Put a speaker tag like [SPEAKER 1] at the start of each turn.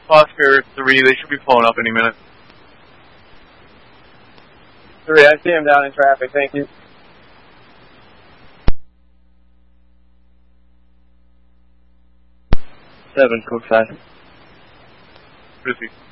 [SPEAKER 1] Oscar 3, they should be pulling up any minute.
[SPEAKER 2] 3, I see him down in traffic, thank you.
[SPEAKER 3] 7, code 5.
[SPEAKER 1] Busy.